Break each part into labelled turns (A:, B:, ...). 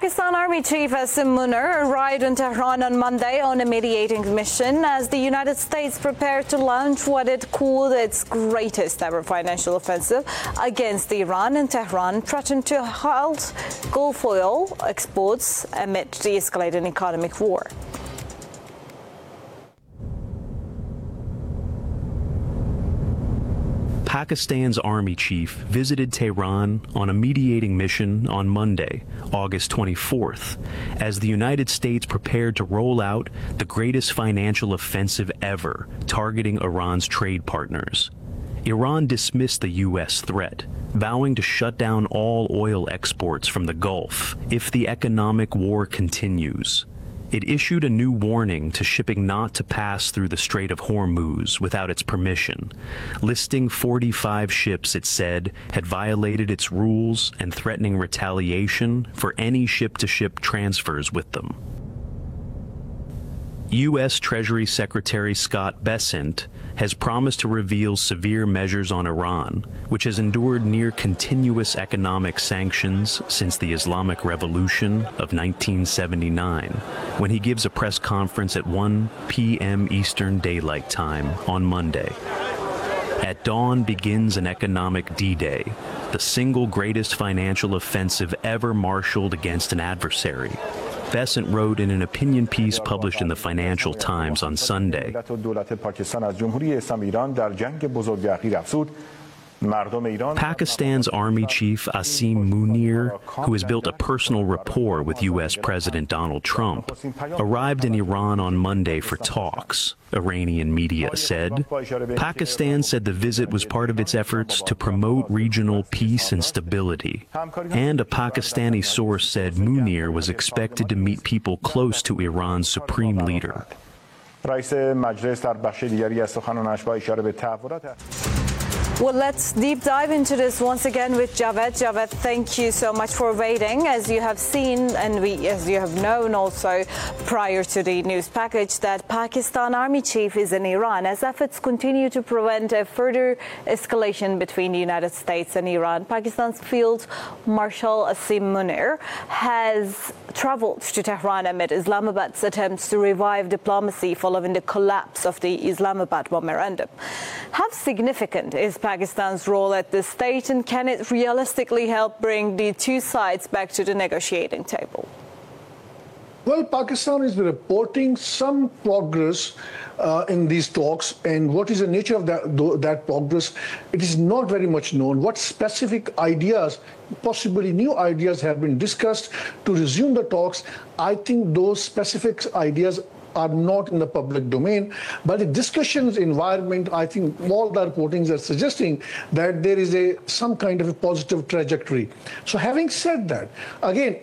A: Pakistan Army Chief Asim Munir arrived in Tehran on Monday on a mediating mission as the United States prepared to launch what it called its greatest ever financial offensive against Iran, and Tehran threatened to halt Gulf oil exports amid the escalating economic war.
B: Pakistan's army chief visited Tehran on a mediating mission on Monday, August 24th, as the United States prepared to roll out the greatest financial offensive ever targeting Iran's trade partners. Iran dismissed the U.S. threat, vowing to shut down all oil exports from the Gulf if the economic war continues. It issued a new warning to shipping not to pass through the Strait of Hormuz without its permission, listing 45 ships it said had violated its rules and threatening retaliation for any ship-to-ship transfers with them. U.S. Treasury Secretary Scott Bessent has promised to reveal severe measures on Iran, which has endured near continuous economic sanctions since the Islamic Revolution of 1979, when he gives a press conference at 1 p.m. Eastern Daylight Time on Monday. At dawn begins an economic D-Day, the single greatest financial offensive ever marshaled against an adversary. Bessent wrote in an opinion piece published in the Financial Times on Sunday. Pakistan's Army Chief Asim Munir, who has built a personal rapport with U.S. President Donald Trump, arrived in Iran on Monday for talks, Iranian media said. Pakistan said the visit was part of its efforts to promote regional peace and stability. And a Pakistani source said Munir was expected to meet people close to Iran's supreme leader.
A: Well, let's deep dive into this once again with Javed. Javed, thank you so much for waiting. As you have seen, and as you have known also prior to the news package, that Pakistan Army Chief is in Iran as efforts continue to prevent a further escalation between the United States and Iran. Pakistan's Field Marshal Asim Munir has traveled to Tehran amid Islamabad's attempts to revive diplomacy following the collapse of the Islamabad memorandum. How significant is Pakistan's role at this stage, and can it realistically help bring the two sides back to the negotiating table?
C: Well, Pakistan is reporting some progress in these talks, and what is the nature of that progress, it is not very much known. What specific ideas, possibly new ideas, have been discussed to resume the talks? I think those specific ideas are not in the public domain, but the discussions environment, I think all the reportings are suggesting that there is some kind of a positive trajectory. So having said that, again,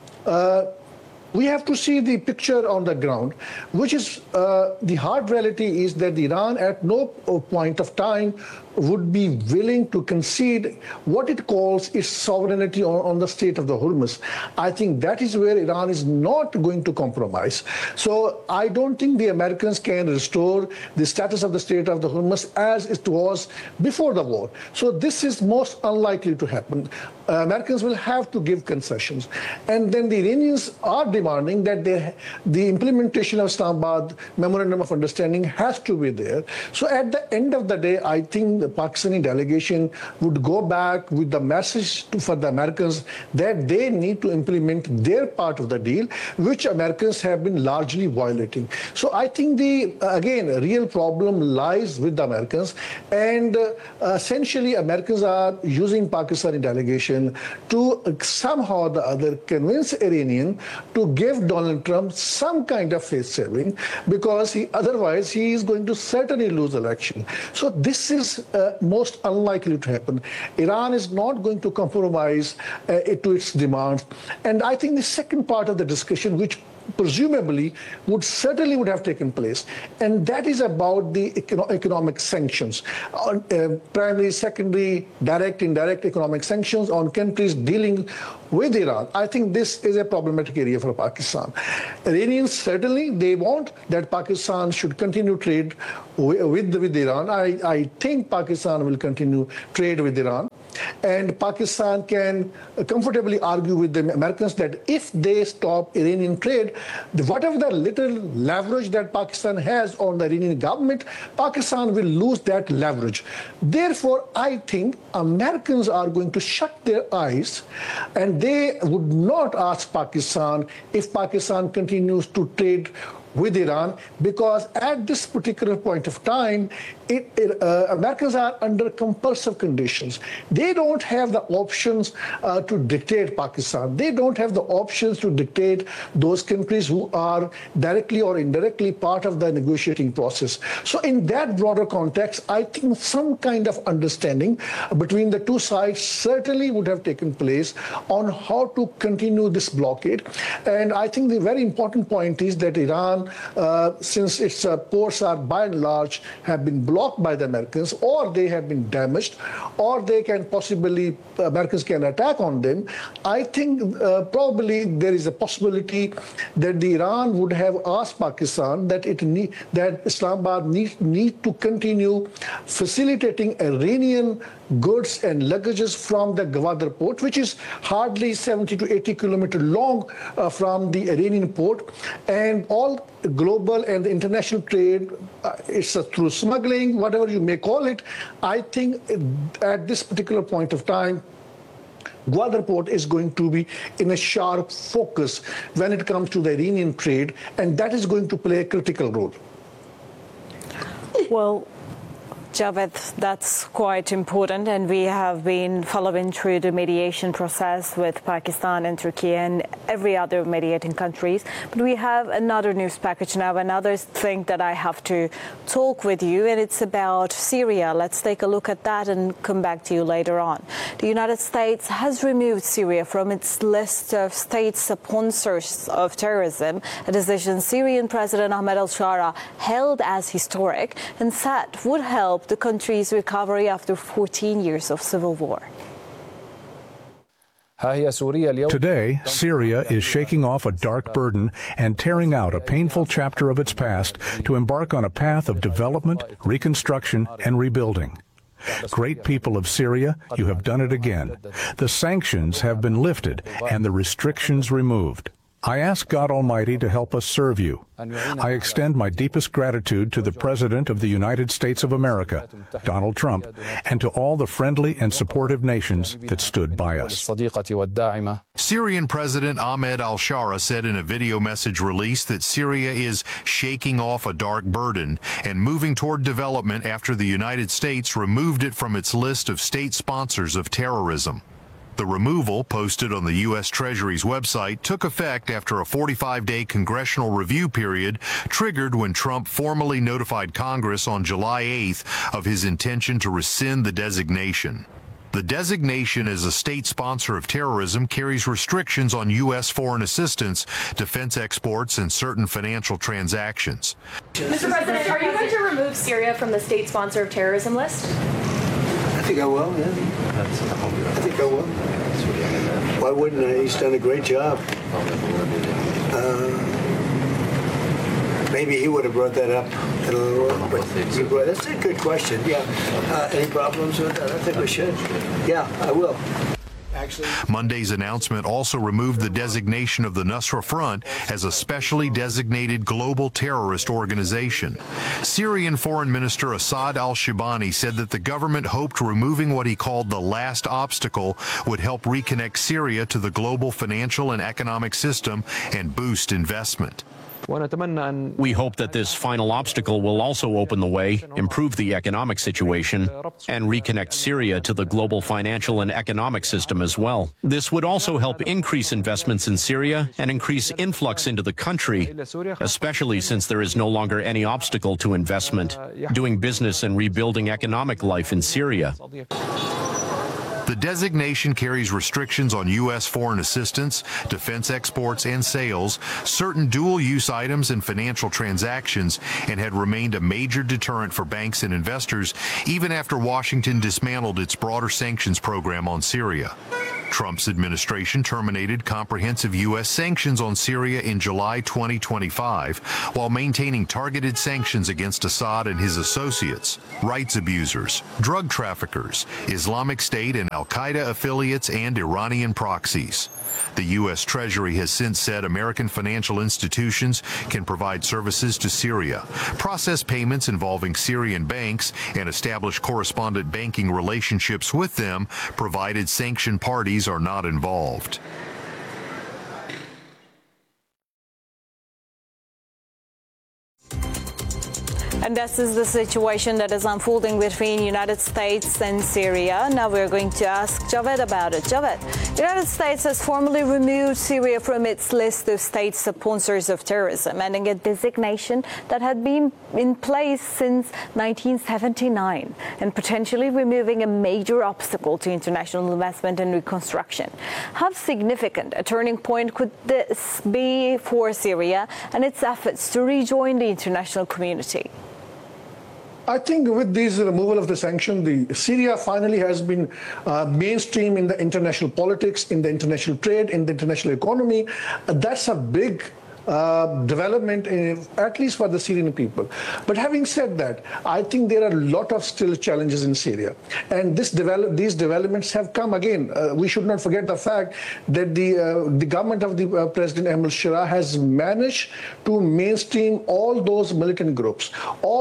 C: we have to see the picture on the ground, which is the hard reality is that Iran at no point of time would be willing to concede what it calls its sovereignty on the Strait of the Hormuz. I think that is where Iran is not going to compromise. So I don't think the Americans can restore the status of the Strait of the Hormuz as it was before the war. So this is most unlikely to happen. Americans will have to give concessions. And then the Iranians are demanding that the implementation of Islamabad Memorandum of Understanding has to be there. So at the end of the day, I think the Pakistani delegation would go back with the message for the Americans that they need to implement their part of the deal, which Americans have been largely violating. So I think the real problem lies with the Americans, and essentially Americans are using Pakistani delegation to somehow or the other convince Iranian to give Donald Trump some kind of face saving, because otherwise he is going to certainly lose election. So this is most unlikely to happen. Iran is not going to compromise to its demands. And I think the second part of the discussion, which presumably would have taken place, and that is about the economic sanctions, primary, secondary, direct, indirect economic sanctions on countries dealing with Iran. I think this is a problematic area for Pakistan. Iranians certainly, they want that Pakistan should continue trade with Iran. I think Pakistan will continue trade with Iran. And Pakistan can comfortably argue with the Americans that if they stop Iranian trade, whatever the little leverage that Pakistan has on the Iranian government, Pakistan will lose that leverage. Therefore, I think Americans are going to shut their eyes, and they would not ask Pakistan if Pakistan continues to trade with Iran, because at this particular point of time, Americans are under compulsive conditions. They don't have the options to dictate Pakistan. They don't have the options to dictate those countries who are directly or indirectly part of the negotiating process. So in that broader context, I think some kind of understanding between the two sides certainly would have taken place on how to continue this blockade. And I think the very important point is that Iran, since its ports are by and large have been blocked by the Americans, or they have been damaged, or they can possibly, Americans can attack on them, I think probably there is a possibility that the Iran would have asked Pakistan that that Islamabad need to continue facilitating Iranian goods and luggages from the Gwadar port, which is hardly 70 to 80 kilometers long from the Iranian port, and all global and international trade, it's through smuggling, whatever you may call it. I think at this particular point of time, Gwadar port is going to be in a sharp focus when it comes to the Iranian trade, and that is going to play a critical role.
A: Well, Javed, that's quite important, and we have been following through the mediation process with Pakistan and Turkey and every other mediating countries. But we have another news package now, another thing that I have to talk with you, and it's about Syria. Let's take a look at that and come back to you later on. The United States has removed Syria from its list of state sponsors of terrorism, a decision Syrian President Ahmed al-Shara hailed as historic and said would help the country's recovery after 14 years of civil war.
D: Today, Syria is shaking off a dark burden and tearing out a painful chapter of its past to embark on a path of development, reconstruction, and rebuilding. Great people of Syria, you have done it again. The sanctions have been lifted and the restrictions removed. I ask God Almighty to help us serve you. I extend my deepest gratitude to the President of the United States of America, Donald Trump, and to all the friendly and supportive nations that stood by us.
E: Syrian President Ahmed al-Shara said in a video message release that Syria is shaking off a dark burden and moving toward development after the United States removed it from its list of state sponsors of terrorism. The removal, posted on the U.S. Treasury's website, took effect after a 45-day congressional review period triggered when Trump formally notified Congress on July 8th of his intention to rescind the designation. The designation as a state sponsor of terrorism carries restrictions on U.S. foreign assistance, defense exports, and certain financial transactions.
F: Mr. President, are you going to remove Syria from the state sponsor of terrorism list?
G: I think I will, yeah. I think I will. Why wouldn't I? He's done a great job. Maybe he would have brought that up in a little while, but that's a good question, yeah. Any problems with that? I think we should. Yeah, I will.
E: Monday's announcement also removed the designation of the Nusra Front as a specially designated global terrorist organization. Syrian Foreign Minister Assad al-Shibani said that the government hoped removing what he called the last obstacle would help reconnect Syria to the global financial and economic system and boost investment.
H: We hope that this final obstacle will also open the way, improve the economic situation, and reconnect Syria to the global financial and economic system as well. This would also help increase investments in Syria and increase influx into the country, especially since there is no longer any obstacle to investment, doing business and rebuilding economic life in Syria.
E: The designation carries restrictions on U.S. foreign assistance, defense exports and sales, certain dual-use items and financial transactions, and had remained a major deterrent for banks and investors even after Washington dismantled its broader sanctions program on Syria. Trump's administration terminated comprehensive U.S. sanctions on Syria in July 2025, while maintaining targeted sanctions against Assad and his associates, rights abusers, drug traffickers, Islamic State and al-Qaeda affiliates, and Iranian proxies. The U.S. Treasury has since said American financial institutions can provide services to Syria, process payments involving Syrian banks, and establish correspondent banking relationships with them, provided sanctioned parties are not involved.
A: And this is the situation that is unfolding between United States and Syria. Now we're going to ask Javed about it. Javed, the United States has formally removed Syria from its list of state sponsors of terrorism, ending a designation that had been in place since 1979 and potentially removing a major obstacle to international investment and reconstruction. How significant a turning point could this be for Syria and its efforts to rejoin the international community?
C: I think with this removal of the sanction, Syria finally has been mainstream in the international politics, in the international trade, in the international economy. That's a big development, at least for the Syrian people. But having said that, I think there are a lot of still challenges in Syria. And these developments have come again. We should not forget the fact that the government of the President Ahmed Shara has managed to mainstream all those militant groups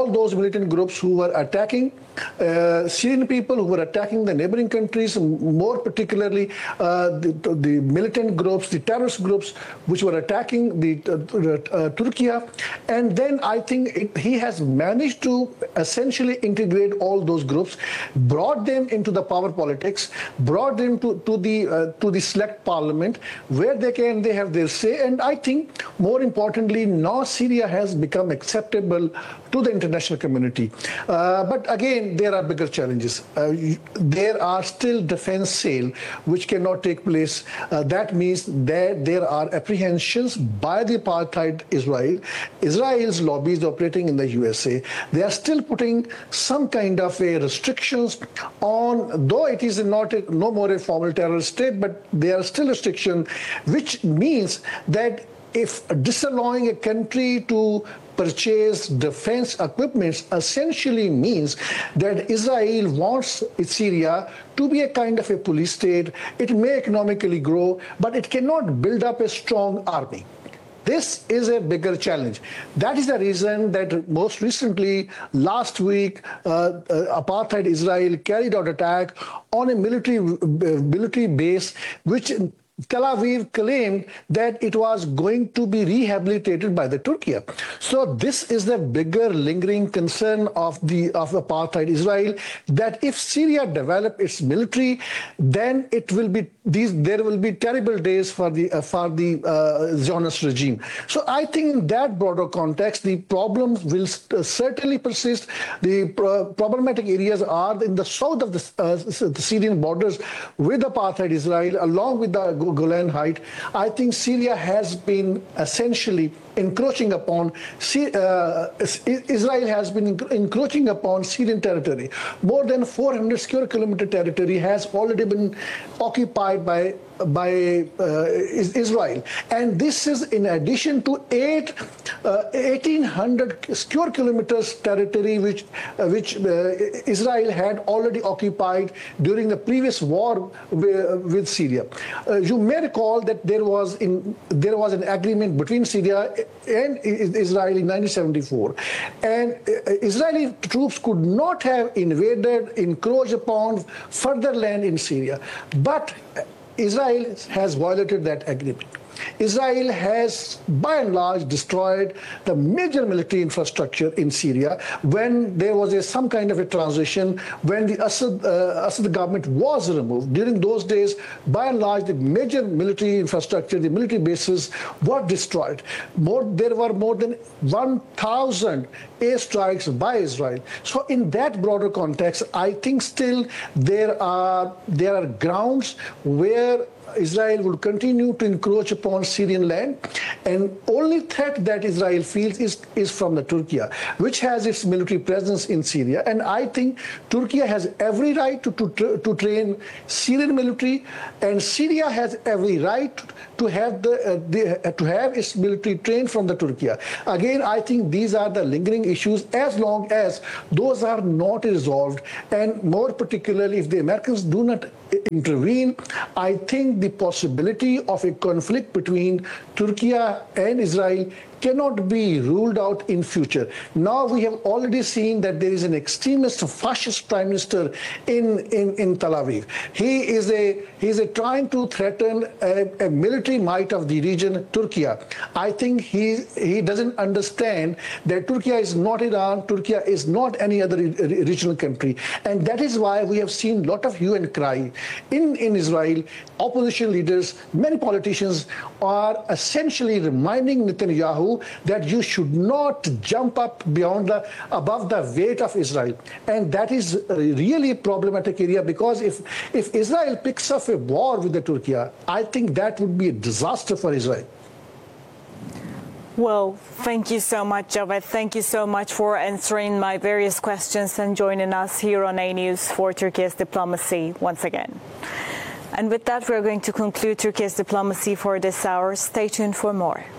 C: who were attacking Syrian people, who were attacking the neighboring countries, more particularly the militant groups, the terrorist groups, which were attacking Turkey. And then I think he has managed to essentially integrate all those groups, brought them into the power politics, brought them to the select parliament, where they have their say. And I think more importantly, now Syria has become acceptable to the international community. But again, there are bigger challenges. There are still defense sales which cannot take place. That means that there are apprehensions by the apartheid Israel. Israel's lobbies operating in the USA, they are still putting some kind of a restrictions on, though it is no more a formal terrorist state, but there are still restrictions, which means that if disallowing a country to purchase defense equipment essentially means that Israel wants Syria to be a kind of a police state. It may economically grow, but it cannot build up a strong army. This is a bigger challenge. That is the reason that most recently, last week, apartheid Israel carried out attack on a military base, which Tel Aviv claimed that it was going to be rehabilitated by the Turkey. So this is the bigger lingering concern of apartheid Israel, that if Syria develops its military, then there will be terrible days for the Zionist regime. So I think in that broader context, the problems will certainly persist. The problematic areas are in the south of the Syrian borders with apartheid Israel, along with the Golan Heights. I think Syria has been essentially encroaching upon, Israel has been encroaching upon Syrian territory. More than 400 square kilometer territory has already been occupied by Israel. And this is in addition to 1,800 square kilometers territory which Israel had already occupied during the previous war with Syria. You may recall that there was an agreement between Syria and Israel in 1974, and Israeli troops could not have encroached upon further land in Syria, but Israel has violated that agreement. Israel has, by and large, destroyed the major military infrastructure in Syria when there was some kind of a transition, when the Assad government was removed. During those days, by and large, the major military infrastructure, the military bases were destroyed. There were more than 1,000 airstrikes by Israel. So in that broader context, I think still there are grounds where Israel would continue to encroach upon Syrian land, and only threat that Israel feels is from the Turkey, which has its military presence in Syria. And I think Turkey has every right to train Syrian military, and Syria has every right to have its military trained from the Turkey. Again, I think these are the lingering issues. As long as those are not resolved, and more particularly if the Americans do not intervene, I think the possibility of a conflict between Turkey and Israel cannot be ruled out in future. Now we have already seen that there is an extremist fascist prime minister in Tel Aviv. He is trying to threaten a military might of the region, Turkey. I think he doesn't understand that Turkey is not Iran, Turkey is not any other regional country. And that is why we have seen a lot of hue and cry in Israel. Opposition leaders, many politicians are essentially reminding Netanyahu that you should not jump up above the weight of Israel. And that is a really problematic area, because if Israel picks up a war with the Turkey, I think that would be a disaster for Israel.
A: Well, thank you so much, Javed. Thank you so much for answering my various questions and joining us here on A News for Turkey's Diplomacy once again. And with that, we're going to conclude Turkey's Diplomacy for this hour. Stay tuned for more.